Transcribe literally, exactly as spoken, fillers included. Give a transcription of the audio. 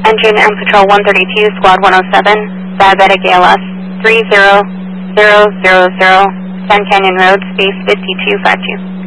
Engine and Patrol one thirty-two, Squad one oh seven, Diabetic A L S, three zero zero zero zero, Sun Canyon Road, space fifty-two five two.